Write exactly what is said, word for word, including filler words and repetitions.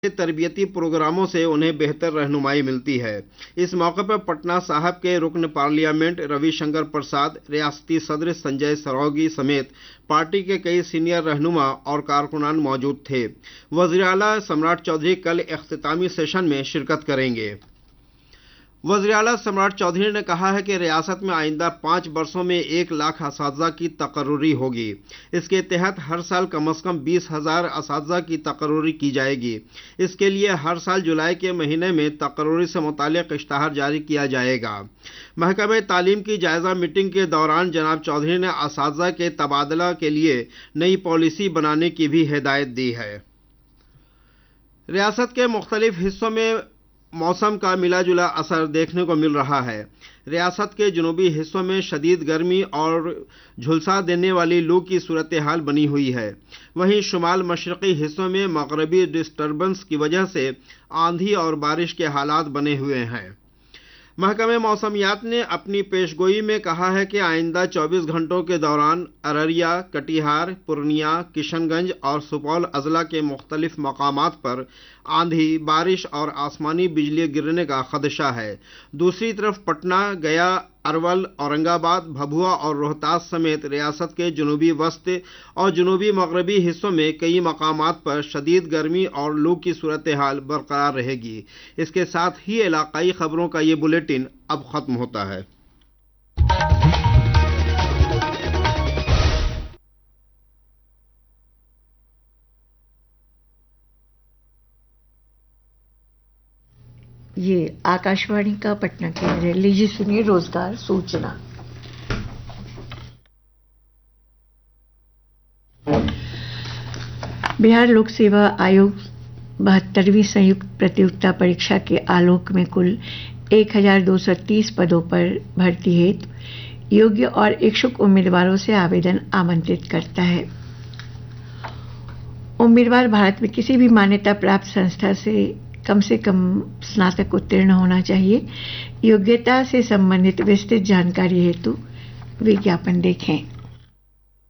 तरबियती प्रोग्रामों से उन्हें बेहतर रहनुमाई मिलती है। इस मौके पर पटना साहिब के रुकन पार्लियामेंट रविशंकर प्रसाद, रियासती सदर संजय सरोगी समेत पार्टी के कई सीनियर रहनुमा और कारकुनान मौजूद थे। वज़ीर आला सम्राट चौधरी कल इख्तितामी सेशन में शिरकत करेंगे। वज़ीर आला सम्राट चौधरी ने कहा है कि रियासत में आइंदा पाँच वर्षों में एक लाख असातिज़ा की तकर्रुरी होगी। इसके तहत हर साल कम अज़ कम बीस हज़ार असातिज़ा की तकर्रुरी की जाएगी। इसके लिए हर साल जुलाई के महीने में तकर्रुरी से मुताल्लिक़ इश्तिहार जारी किया जाएगा। महकमे तालीम की जायज़ा मीटिंग के दौरान जनाब चौधरी ने असातिज़ा के तबादला के लिए नई पॉलिसी बनाने की भी हिदायत दी है। रियासत के मुख्तलिफ हिस्सों में मौसम का मिला जुला असर देखने को मिल रहा है। रियासत के जनूबी हिस्सों में शदीद गर्मी और झुलसा देने वाली लू की सूरत हाल बनी हुई है। वहीं शुमाल मशरक़ी हिस्सों में मग़रिबी डिस्टर्बेंस की वजह से आंधी और बारिश के हालात बने हुए हैं। महकमे मौसमियात ने अपनी पेशगोई में कहा है कि आइंदा चौबीस घंटों के दौरान अररिया, कटिहार, पूर्णिया, किशनगंज और सुपौल अज़ला के मुख्तलिफ मकामात पर आंधी, बारिश और आसमानी बिजली गिरने का खदशा है। दूसरी तरफ पटना, गया, अरवल, औरंगाबाद, भभुआ और रोहतास समेत रियासत के जनूबी वस्त और जनूबी मगरबी हिस्सों में कई मकामात पर शदीद गर्मी और लू की सूरत हाल बरकरार रहेगी। इसके साथ ही इलाकाई खबरों का ये बुलेटिन अब खत्म होता है। ये आकाशवाणी का पटना केंद्र है। लीजिए सुनिए रोजगार सूचना। बिहार लोक सेवा आयोग बहत्तरवीं संयुक्त प्रतियोगिता परीक्षा के आलोक में कुल एक हजार दो सौ तीस पदों पर भर्ती हेतु योग्य और इच्छुक उम्मीदवारों से आवेदन आमंत्रित करता है। उम्मीदवार भारत में किसी भी मान्यता प्राप्त संस्था से कम से कम स्नातक उत्तीर्ण होना चाहिए। योग्यता से संबंधित विस्तृत जानकारी हेतु विज्ञापन देखें।